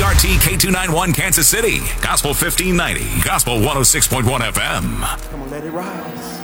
WCRT K291 Kansas City, Gospel 1590, Gospel 106.1 FM. Come on, let it rise.